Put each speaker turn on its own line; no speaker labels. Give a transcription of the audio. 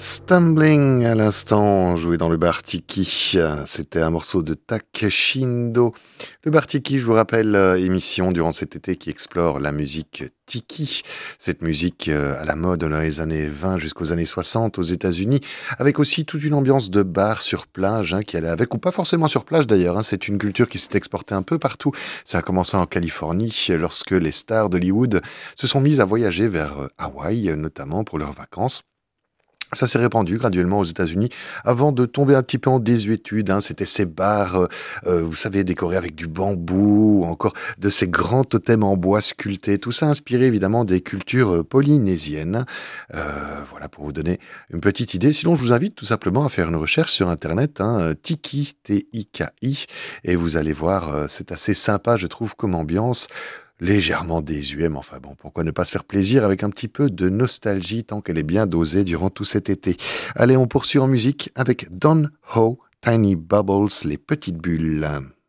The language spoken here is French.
Stumbling à l'instant, joué dans le bar Tiki. C'était un morceau de Takeshindo. Le bar Tiki, je vous rappelle, émission durant cet été qui explore la musique Tiki. Cette musique à la mode dans les années 20 jusqu'aux années 60 aux États-Unis, avec aussi toute une ambiance de bar sur plage, qui allait avec, ou pas forcément sur plage d'ailleurs. C'est une culture qui s'est exportée un peu partout. Ça a commencé en Californie lorsque les stars d'Hollywood se sont mises à voyager vers Hawaï, notamment pour leurs vacances. Ça s'est répandu graduellement aux États-Unis avant de tomber un petit peu en désuétude. C'était ces bars, vous savez, décorés avec du bambou, ou encore de ces grands totems en bois sculptés. Tout ça inspiré évidemment des cultures polynésiennes. Voilà pour vous donner une petite idée. Sinon, je vous invite tout simplement à faire une recherche sur Internet, Tiki, T-I-K-I, et vous allez voir, c'est assez sympa, je trouve, comme ambiance. Légèrement désuet, mais enfin bon, pourquoi ne pas se faire plaisir avec un petit peu de nostalgie tant qu'elle est bien dosée durant tout cet été. Allez, on poursuit en musique avec Don Ho, Tiny Bubbles, les petites bulles.